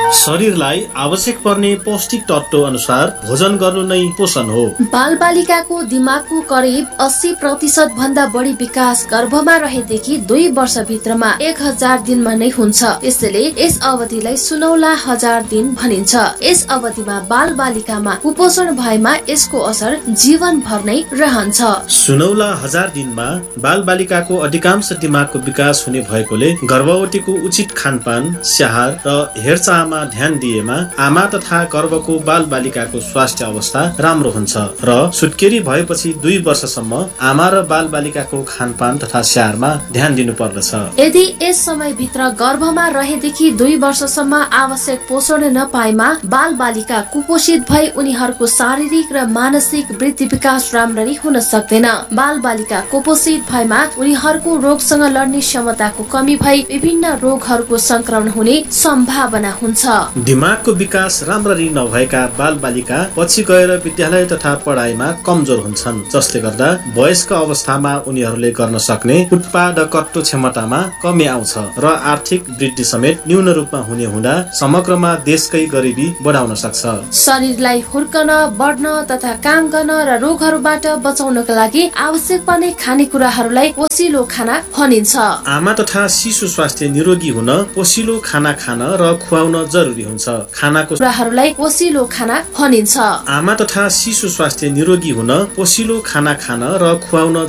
शरीरलाई आवश्यक पर्ने पौष्टिक तत्त्व अनुसार भोजन गर्नु नै पोषण हो। बालबालिकाको दिमागको करिब 80% भन्दा बढी विकास गर्भमा रहेदेखि 2 वर्ष भित्रमा 1000 दिनमा नै हुन्छ। यसैले यस अवधिलाई सुनौला 1000 दिन भनिन्छ। यस अवधिमा बालबालिकामा कुपोषण भएमा यसको असर जीवनभर नै रहन्छ। सुनौला 1000 दिनमा बालबालिकाको अधिकांश दिमागको विकास हुने भएकोले गर्भवतीको उचित खानपान, स्याहार र हेरचाहमा ध्यान दिएमा आमा तथा गर्भको बालबालिकाको स्वास्थ्य अवस्था राम्रो हुन्छ र सुत्केरी भएपछि 2 वर्षसम्म आमा र बालबालिकाको खानपान तथा स्याहारमा ध्यान दिनु पर्दछ। यदि यस समयभित्र गर्भमा रहेदेखि 2 वर्षसम्म आवश्यक पोषण नपाएमा बालबालिका कुपोषित भई उनीहरूको शारीरिक र मानसिक वृद्धि विकास राम्ररी हुन सक्दैन। बालबालिका कुपोषित भएमा उनीहरूको रोगसँग लड्ने क्षमताको कमी भई विभिन्न रोगहरूको संक्रमण हुने सम्भावना हुन्छ। दिमागको विकास राम्ररी नभएका बालबालिका पछि गएर विद्यालय तथा पढाइमा कमजोर हुन्छन्, जसले गर्दा वयस्क अवस्थामा उनीहरूले गर्न सक्ने उत्पादकत्व क्षमतामा कमी आउँछ र आर्थिक वृद्धि समेत न्यून रूपमा हुने हुँदा समग्रमा देशकै गरिबी बढाउन सक्छ। शरीरलाई हुर्कन, बढ्न तथा काम गर्न र रोगहरूबाट बचाउनका लागि आवश्यक पर्ने खानेकुराहरूलाई पोषिलो खाना भनिन्छ। आमा तथा शिशु स्वास्थ्य निरोगी हुन पोषिलो खाना खान र खुवाउन जरुरी हुन्छ। खानाको कुराहरूलाई पोषिलो खाना भनिन्छ। आमा तथा शिशु स्वास्थ्य निरोगी हुन पोषिलो खाना खान र खुवाउन